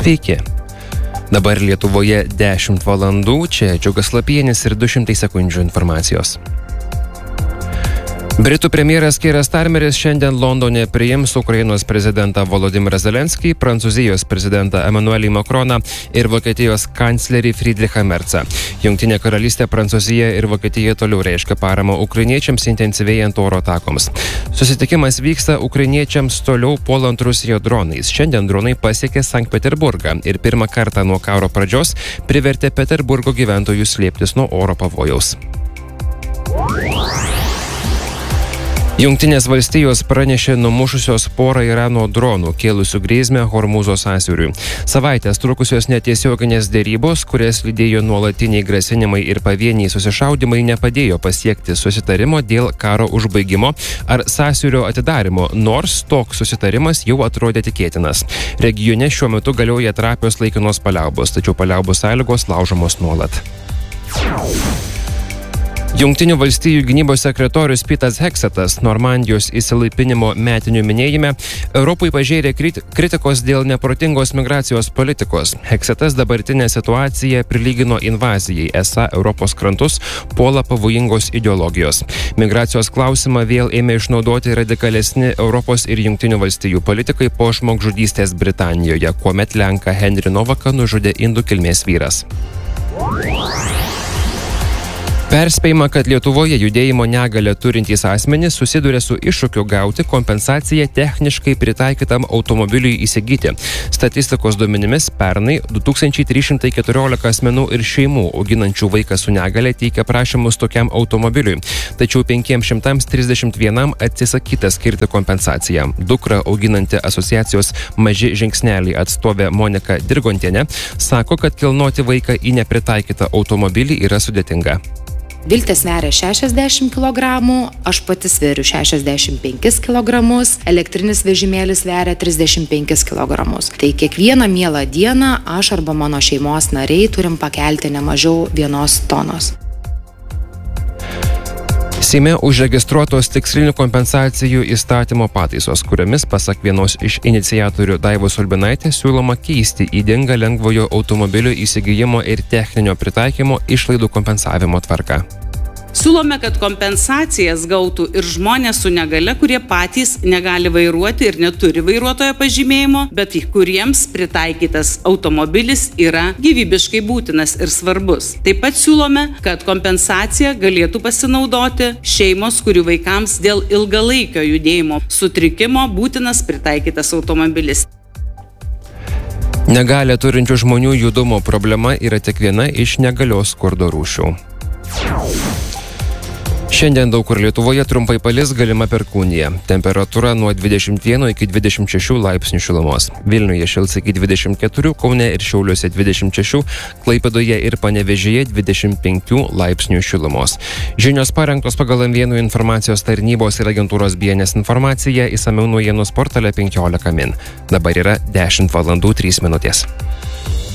Sveiki. Dabar Lietuvoje 10 valandų, čia Džiugas Lapienis ir 200 sekundžių informacijos. Britų premjeras Keiras Starmeris šiandien Londone priims Ukrainos prezidentą Volodymyrą Zelenskį, Prancūzijos prezidentą Emmanuelį Macroną ir Vokietijos kanclerį Friedrichą Merzą. Jungtinė karalystė, Prancūzija ir Vokietija toliau reiškia paramą ukrainiečiams intensyvėjant oro atakoms. Susitikimas vyksta ukrainiečiams toliau puolant Rusiją dronais. Šiandien dronai pasiekė Sankt Peterburgą ir pirmą kartą nuo karo pradžios privertė Peterburgo gyventojus slėptis nuo oro pavojaus. Jungtinės valstijos pranešė numušusios porą Irano dronų, kėlusių grėsmę Hormūzo sąsiauriui. Savaitės trukusios netiesioginės dėrybos, kurias lydėjo nuolatiniai grasinimai ir pavieniai susišaudimai, nepadėjo pasiekti susitarimo dėl karo užbaigimo ar sąsiaurio atidarimo, nors toks susitarimas jau atrodė tikėtinas. Regione šiuo metu galioja trapios laikinos paliaubos, tačiau paliaubų sąlygos laužomos nuolat. Jungtinių valstijų gynybos sekretorius Petas Heksetas Normandijos įsilaipinimo metinių minėjime Europai pažėrė kritikos dėl neprotingos migracijos politikos. Heksetas dabartinę situaciją prilygino invazijai, esą Europos krantus puola pavojingos ideologijos. Migracijos klausimą vėl ėmė išnaudoti radikalesni Europos ir Jungtinių valstijų politikai po žmogžudystės Britanijoje, kuomet lenką Henry Novaką nužudė indų kilmės vyras. Perspėjama, kad Lietuvoje judėjimo negalią turintys asmenys susiduria su iššūkiu gauti kompensaciją techniškai pritaikytam automobiliui įsigyti. Statistikos duomenimis pernai 2314 asmenų ir šeimų auginančių vaiką su negale teikia prašymus tokiam automobiliui, tačiau 531 atsisakyta skirti kompensaciją. Dukrą auginanti asociacijos Maži žingsneliai atstovė Monika Dirgontienė sako, kad kilnoti vaiką į nepritaikytą automobilį yra sudėtinga. Viltė sveria 60 kg, aš pati sveriu 65 kg, elektrinis vežimėlis sveria 35 kg. Tai kiekvieną mielą dieną aš arba mano šeimos nariai turim pakelti ne mažiau 1 tonos. Seime užregistruotos tikslinių kompensacijų įstatymo pataisos, kuriomis, pasak vienos iš iniciatorių Daivos Ulbinaitės, siūloma keisti ydingą lengvojo automobilio įsigijimo ir techninio pritaikymo išlaidų kompensavimo tvarką. Siūlome, kad kompensacijas gautų ir žmonės su negale, kurie patys negali vairuoti ir neturi vairuotojo pažymėjimo, bet kuriems pritaikytas automobilis yra gyvybiškai būtinas ir svarbus. Taip pat siūlome, kad kompensacija galėtų pasinaudoti šeimos, kurių vaikams dėl ilgalaikio judėjimo sutrikimo būtinas pritaikytas automobilis. Negalią turinčių žmonių judumo problema yra tik viena iš negalios skurdo rūšių. Šiandien daug kur Lietuvoje trumpai palis, galima perkūnija. Temperatūra nuo 21 iki 26 laipsnių šilumos. Vilniuje šils iki 24, Kaune ir Šiauliuose 26, Klaipėdoje ir Panevėžyje 25 laipsnių šilumos. Žinios parengtos pagal M1 informacijos tarnybos ir agentūros BNS informaciją, išsamiau naujienų portale 15 min. Dabar yra 10 valandų 3 minutės.